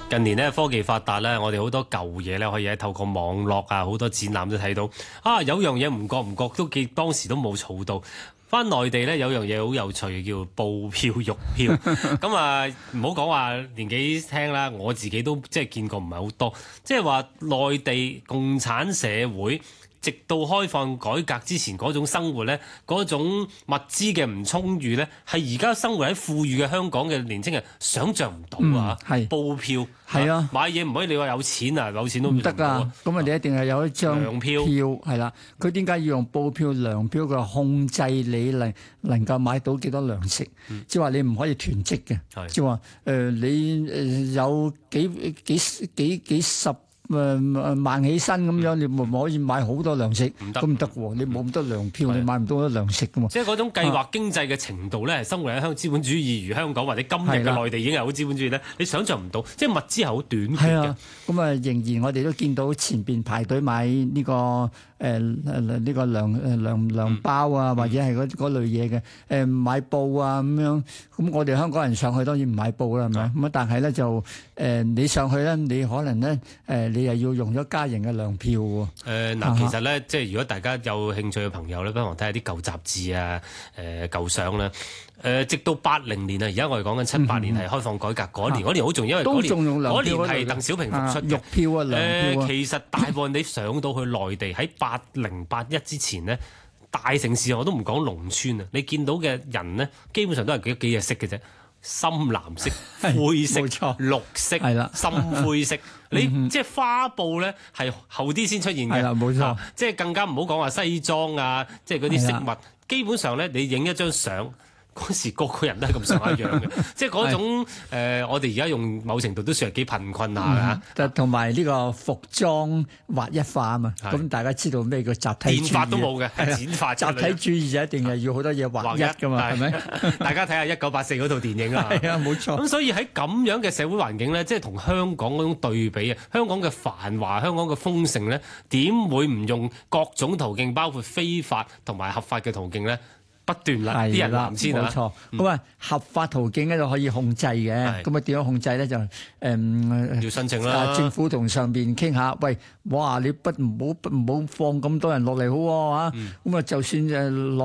近年咧科技發達咧，我哋好多舊嘢咧可以喺透過網絡啊，好多展覽都睇到。啊，有樣嘢唔覺都記，當時都冇儲到。翻內地咧有樣嘢好有趣，叫布票、玉票。咁啊，唔好講話年紀輕啦，我自己都即係見過唔係好多。即係話內地共產社會，直到開放改革之前嗰種生活咧，嗰種物資嘅唔充裕咧，係而家生活喺富裕嘅香港嘅年青人想像唔到啊！ 係布票係啊， 買嘢唔可以你話有錢啊，有錢都唔得㗎。咁啊，你一定係有一張糧票係啦。佢點解要用布票、糧票嘅控制你能夠買到幾多糧食？即係話你唔可以囤積嘅。即係話你有幾十萬起身咁樣，你唔可以買好多糧食，都唔得喎。你冇咁多糧票，你買唔到好多糧食㗎嘛。 即係嗰種計劃經濟嘅程度咧，生活喺資本主義如香港或者今日嘅內地已經係好資本主義咧，你想像唔到，即係物資係好短缺嘅。咁啊，仍然我哋都見到前邊排隊買呢個呢個糧包啊，或者係嗰類嘢嘅買布啊咁樣。咁我哋香港人上去當然唔買布啦，係咪？咁但係咧就你上去咧，你可能咧你又要用咗家人嘅糧票喎。 其實咧，即係如果大家有興趣嘅朋友咧，不妨睇下啲舊雜誌啊、舊相啦。直到80年啊，而家我哋講緊78年係開放改革嗰年，嗰年好重要，因為嗰年係鄧小平復出嘅。 玉票啊，糧票啊。 其實大部分你上到去內地喺80、81之前呢，大城市我都唔講農村啊，你見到嘅人呢，基本上都係幾隻色嘅啫。深藍色、灰色、綠色、深灰色，你即係花布咧係後啲先出現嘅， 冇錯。 即係更加唔好講話西裝啊，即係嗰啲飾物，基本上咧你影一張相。嗰時個個人都係咁上下樣嘅，即係嗰種我哋而家用某程度都算係幾貧困下㗎。 同埋呢個服裝劃一化啊嘛，咁大家知道咩叫集體主義？ 變法都冇嘅，係剪法。 集體主義就一定係要好多嘢劃一㗎嘛，係咪？ 大家睇下1984嗰套電影啦。 係啊，冇錯。 咁所以喺咁樣嘅社會環境咧，即係同香港嗰種對比啊，香港嘅繁華、香港嘅豐盛咧，點會唔用各種途徑，包括非法同埋合法嘅途徑咧？不斷啦，啲人南遷啊， 冇錯。咁啊，合法途徑咧就可以控制嘅。咁啊，點樣控制咧？就要申請啦。 政府同上邊傾下，喂，哇！你唔好放咁多人落嚟好喎嚇。咁啊，就算落